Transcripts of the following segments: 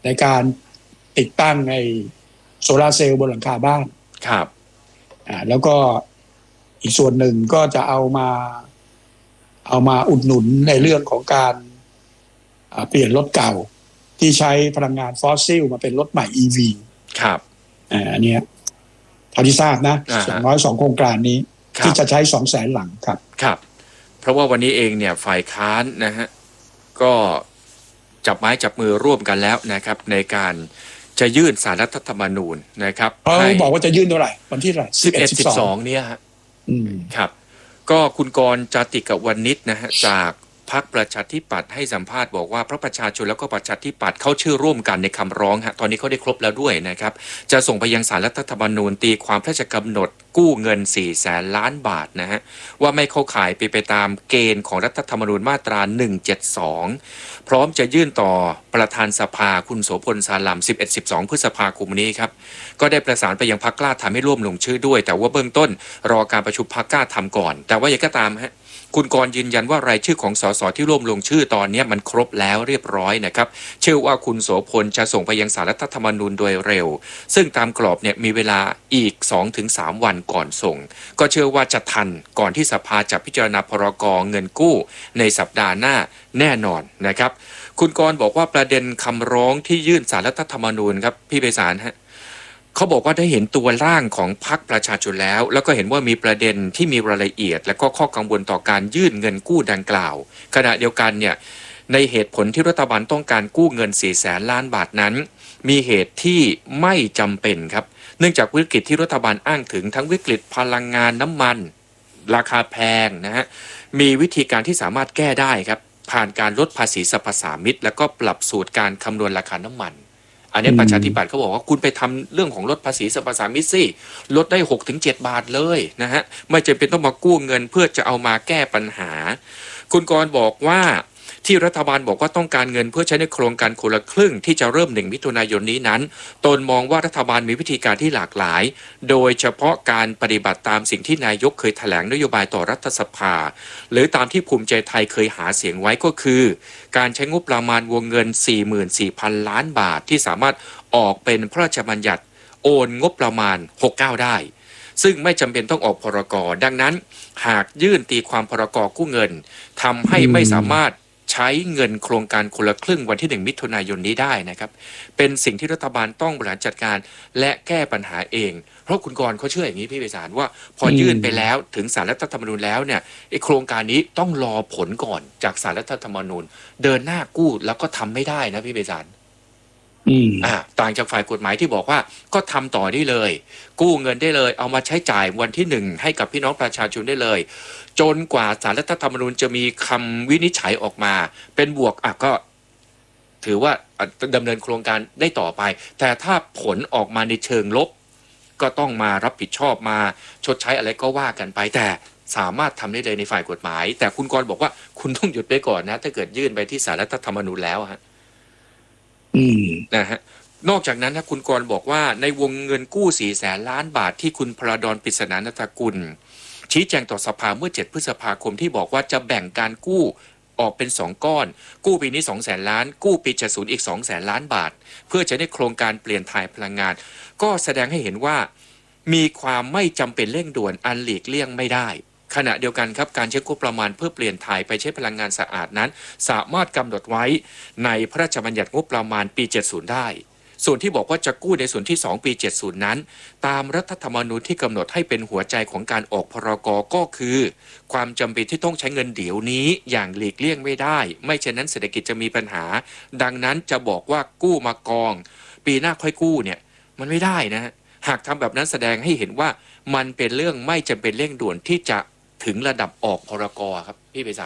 ในการติดตั้งไอ้โซลาร์เซลล์บนหลังคาบ้านครับแล้วก็อีกส่วนหนึ่งก็จะเอามาอุดหนุนในเรื่องของการเปลี่ยนรถเก่าที่ใช้พลังงานฟอสซิลมาเป็นรถใหม่ EV ครับอันนี้เท่าที่ทราบนะอย่างน้อย2โครงการนี้ที่จะใช้ 200,000 หลังครับครับเพราะว่าวันนี้เองเนี่ยฝ่ายค้านนะฮะก็จับไม้จับมือร่วมกันแล้วนะครับในการจะยื่นศาลรัฐธรรมนูญนะครับเขาบอกว่าจะยื่นเท่าไหร่วันที่เท่าไหร่ 11-12เนี่ยฮะครับก็คุณกรณ์ จาติกวณิชนะฮะจากพรรคประชาธิปัตย์ให้สัมภาษณ์บอกว่าพรรคประชาชนแล้วก็ประชาธิปัตย์เข้าชื่อร่วมกันในคำร้องฮะตอนนี้เขาได้ครบแล้วด้วยนะครับจะส่งไปยังศาลรัฐธรรมนูญตีความพระราชกำหนดกู้เงิน400,000 ล้านบาทนะฮะว่าไม่เข้าข่ายไปตามเกณฑ์ของรัฐธรรมนูญมาตรา172พร้อมจะยื่นต่อประธานสภาคุณโสพลสาลัม11-12 พฤษภาคมนี้ครับก็ได้ประสานไปยังพรรคกล้าทำให้ร่วมลงชื่อด้วยแต่ว่าเบื้องต้นรอการประชุมพรรคกล้าทำก่อนแต่ว่าอย่างก็ตามฮะคุณกรณ์ยืนยันว่ารายชื่อของสสที่ร่วมลงชื่อตอนนี้มันครบแล้วเรียบร้อยนะครับเชื่อว่าคุณโสพลจะส่งไปยังศาลรัฐธรรมนูญโดยเร็วซึ่งตามกรอบเนี่ยมีเวลาอีก 2-3 วันก่อนส่งก็เชื่อว่าจะทันก่อนที่สภาจะพิจารณาพรก.เงินกู้ในสัปดาห์หน้าแน่นอนนะครับคุณกรณ์บอกว่าประเด็นคำร้องที่ยื่นศาลรัฐธรรมนูญครับพี่ไพศาลฮะเขาบอกว่าได้เห็นตัวร่างของพรรคประชาชนแล้วก็เห็นว่ามีประเด็นที่มีรายละเอียดและก็ข้อกังวลต่อการยื่นเงินกู้ดังกล่าวขณะเดียวกันเนี่ยในเหตุผลที่รัฐบาลต้องการกู้เงิน400,000 ล้านบาทนั้นมีเหตุที่ไม่จำเป็นครับเนื่องจากวิกฤตที่รัฐบาลอ้างถึงทั้งวิกฤตพลังงานน้ำมันราคาแพงนะฮะมีวิธีการที่สามารถแก้ได้ครับผ่านการลดภาษีสรรพสามิตแล้วก็ปรับสูตรการคำนวณราคาน้ำมันอันนี้ประชาธิปัตย์เขาบอกว่าคุณไปทำเรื่องของลดภาษีสรรพสามิตสิลดได้ 6-7 บาทเลยนะฮะไม่จำเป็นต้องมากู้เงินเพื่อจะเอามาแก้ปัญหาคุณกรณ์บอกว่าที่รัฐบาลบอกว่าต้องการเงินเพื่อใช้ในโครงการคนละครึ่งที่จะเริ่ม1 มิถุนายนนี้นั้นตนมองว่ารัฐบาลมีวิธีการที่หลากหลายโดยเฉพาะการปฏิบัติตามสิ่งที่นายกเคยแถลงนโยบายต่อรัฐสภาหรือตามที่ภูมิใจไทยเคยหาเสียงไว้ก็คือการใช้งบประมาณวงเงิน 44,000 ล้านบาทที่สามารถออกเป็นพระราชบัญญัติโอนงบประมาณ69ได้ซึ่งไม่จำเป็นต้องออกพรก.ดังนั้นหากยื่นตีความพรก.กู้เงินทำให้ไม่สามารถใช้เงินโครงการคนละครึ่งวันที่1 มิถุนายนนี้ได้นะครับเป็นสิ่งที่รัฐบาลต้องบริหารจัดการและแก้ปัญหาเองเพราะคุณกรณ์เขาเชื่ออย่างนี้พี่ไพศาลว่าพอยื่นไปแล้วถึงศาลรัฐธรรมนูญแล้วเนี่ยไอ้โครงการนี้ต้องรอผลก่อนจากศาลรัฐธรรมนูญเดินหน้ากู้แล้วก็ทำไม่ได้นะพี่ไพศาลต่างจากฝ่ายกฎหมายที่บอกว่าก็ทำต่อได้เลยกู้เงินได้เลยเอามาใช้จ่ายวันที่1ให้กับพี่น้องประชาชนได้เลยจนกว่าศาลรัฐธรรมนูญจะมีคำวินิจฉัยออกมาเป็นบวกก็ถือว่าดำเนินโครงการได้ต่อไปแต่ถ้าผลออกมาในเชิงลบก็ต้องมารับผิดชอบมาชดใช้อะไรก็ว่ากันไปแต่สามารถทำได้เลยในฝ่ายกฎหมายแต่คุณกรณ์บอกว่าคุณต้องหยุดไปก่อนนะถ้าเกิดยื่นไปที่ศาลรัฐธรรมนูญแล้วฮะนะฮะนอกจากนั้นนะคุณกรณ์บอกว่าในวงเงินกู้400,000 ล้านบาทที่คุณพระดอน ปริศนานัฐกุลชี้แจงต่อสภาเมื่อ7 พฤษภาคมที่บอกว่าจะแบ่งการกู้ออกเป็น2 ก้อนกู้ปีนี้200,000 ล้านกู้ปี70อีก200,000 ล้านบาทเพื่อจะได้โครงการเปลี่ยนถ่ายพลังงานก็แสดงให้เห็นว่ามีความไม่จำเป็นเร่งด่วนอันหลีกเลี่ยงไม่ได้ขณะเดียวกันครับการใช้งบประมาณเพื่อเปลี่ยนถ่ายไปใช้พลังงานสะอาดนั้นสามารถกำหนดไว้ในพระราชบัญญัติงบประมาณปี70ได้ส่วนที่บอกว่าจะกู้ในส่วนที่2ปี70นั้นตามรัฐธรรมนูญที่กำหนดให้เป็นหัวใจของการออกพรก.ก็คือความจำเป็นที่ต้องใช้เงินเดี๋ยวนี้อย่างหลีกเลี่ยงไม่ได้ไม่เช่นนั้นเศรษฐกิจจะมีปัญหาดังนั้นจะบอกว่ากู้มากองปีหน้าค่อยกู้เนี่ยมันไม่ได้นะหากทำแบบนั้นแสดงให้เห็นว่ามันเป็นเรื่องไม่จำเป็นเร่งด่วนที่จะถึงระดับออกพรก.ครับพี่ไพศาล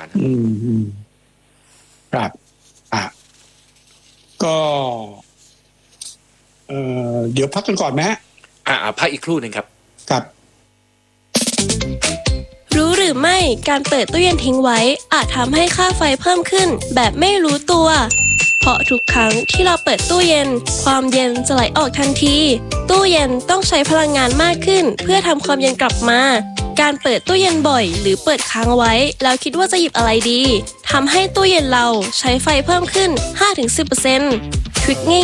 ครับก็เดี๋ยวพักกันก่อนไหมพักอีกครู่หนึ่งครับครับรู้หรือไม่การเปิดตู้เย็นทิ้งไว้อาจทำให้ค่าไฟเพิ่มขึ้นแบบไม่รู้ตัวเพราะทุกครั้งที่เราเปิดตู้เย็นความเย็นจะไหลออกทันทีตู้เย็นต้องใช้พลังงานมากขึ้นเพื่อทำความเย็นกลับมาการเปิดตู้เย็นบ่อยหรือเปิดค้างไว้แล้วคิดว่าจะหยิบอะไรดีทำให้ตู้เย็นเราใช้ไฟเพิ่มขึ้น 5-10% ทริคง่าย